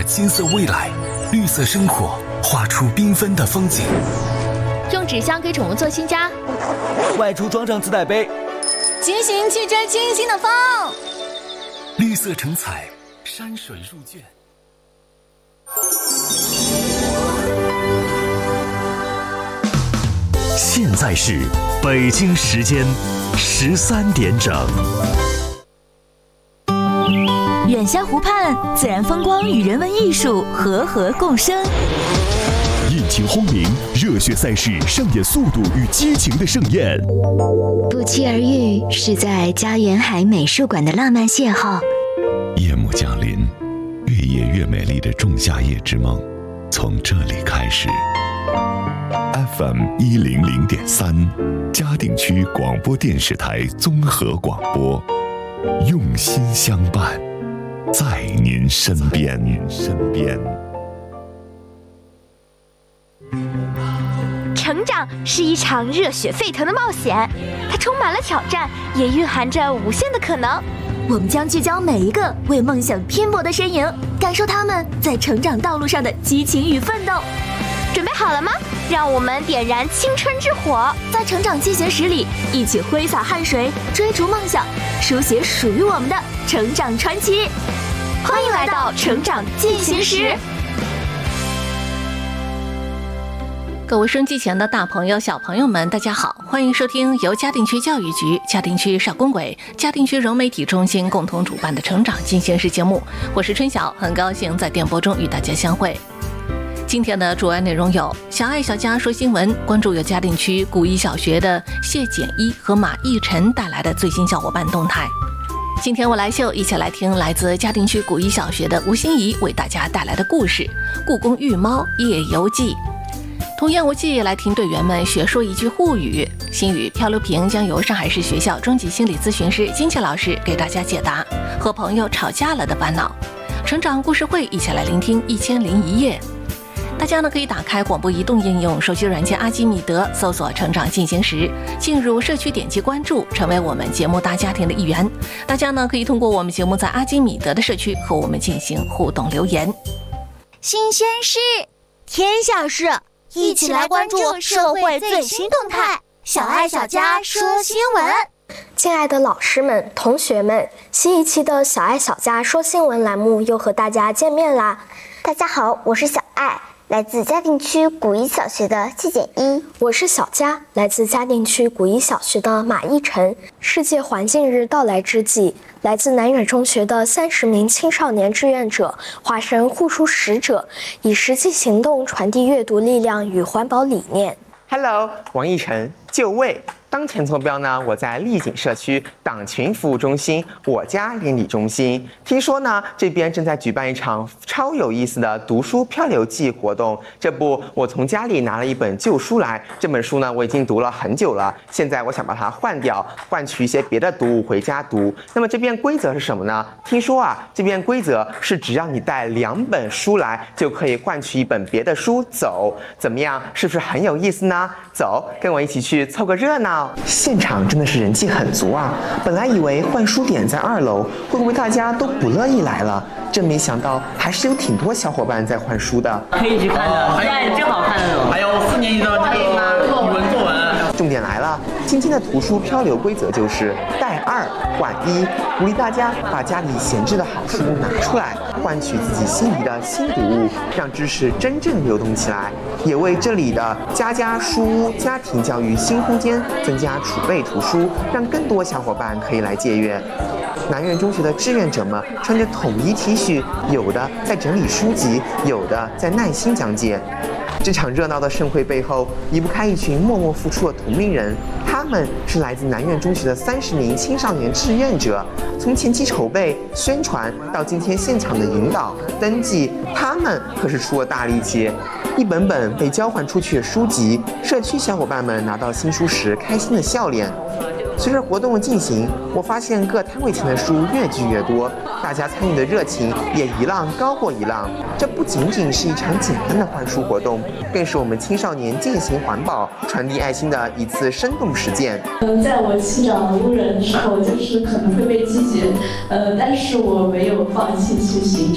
金色未来，绿色生活画出缤纷的风景。 用纸箱给宠物做新家， 外出装上自带杯， 骑行去追清新的风。 绿色成彩，山水入卷。现在是北京时间13点整。 远虾湖畔，自然风光与人文艺术和合共生。 引擎轰鸣，热血赛事上演速度与激情的盛宴。 不期而遇，是在家园海美术馆的浪漫邂逅。 夜幕降临，越夜越美丽的仲夏夜之梦，从这里开始。FM 100.3，嘉定区广播电视台综合广播，用心相伴，在您身边。 成长是一场热血沸腾的冒险，它充满了挑战，也蕴含着无限的可能。 我们将聚焦每一个为梦想拼搏的身影，感受他们在成长道路上的激情与奋斗。 准备好了吗？让我们点燃青春之火， 在成长进行时里，一起挥洒汗水，追逐梦想，书写属于我们的成长传奇。 欢迎来到成长进行时。 各位收音机前的大朋友小朋友们大家好，欢迎收听由嘉定区教育局、嘉定区少工委、嘉定区融媒体中心共同主办的成长进行时节目，我是春晓，很高兴在电波中与大家相会。今天的主要内容有：小爱小家说新闻，关注由嘉定区古一小学的谢简一和马奕晨带来的最新小伙伴动态。今天我来秀，一起来听来自嘉定区古一小学的吴欣怡为大家带来的故事《故宫御猫夜游记》。童言无忌，来听队员们学说一句沪语。新语漂流瓶将由上海市学校中级心理咨询师金琪老师给大家解答和朋友吵架了的烦恼。成长故事会，一起来聆听1001夜。大家呢可以打开广播移动应用手机软件阿基米德，搜索成长进行时，进入社区点击关注，成为我们节目大家庭的一员。大家呢可以通过我们节目在阿基米德的社区和我们进行互动留言。 新鲜事，天下事，一起来关注社会最新动态。小爱小家说新闻。 亲爱的老师们、同学们，新一期的小爱小家说新闻栏目又和大家见面啦。 大家好，我是小爱，来自嘉定区古一小学的谢简一。 我是小佳，来自嘉定区古一小学的马奕晨。世界环境日到来之际，来自南远中学的30名青少年志愿者化身护书使者，以实际行动传递阅读力量与环保理念。 Hello， 王奕晨，就位。当前坐标呢，我在丽景社区党群服务中心我家邻里中心。听说呢，这边正在举办一场超有意思的读书漂流记活动。这不，我从家里拿了一本旧书来，这本书呢我已经读了很久了，现在我想把它换掉，换取一些别的读物回家读。那么这边规则是什么呢？听说啊，这边规则是只要你带2本书来，就可以换取1本别的书走。怎么样，是不是很有意思呢？走，跟我一起去凑个热闹。现场真的是人气很足啊！本来以为换书点在2楼，会不会大家都不乐意来了？真没想到，还是有挺多小伙伴在换书的。 可以去看的，对，正好看那种。还有4年级的这个语文作文。 重点来了，今天的图书漂流规则就是带2换1，鼓励大家把家里闲置的好书拿出来，换取自己心仪的新读物，让知识真正流动起来，也为这里的家家书屋家庭教育新空间增加储备图书，让更多小伙伴可以来借阅。南苑中学的志愿者们穿着统一 T 恤，有的在整理书籍，有的在耐心讲解。这场热闹的盛会背后，离不开一群默默付出的同龄人。他们是来自南苑中学的30名青少年志愿者，从前期筹备、宣传到今天现场的引导、登记，他们可是出了大力气。一本本被交换出去的书籍，社区小伙伴们拿到新书时开心的笑脸。随着活动的进行，我发现各摊位前的书越聚越多，大家参与的热情也一浪高过一浪。这不仅仅是一场简单的换书活动，更是我们青少年践行环保、传递爱心的一次生动实践。 在我弃养路人的时候，就是可能会被拒绝，但是我没有放弃去行。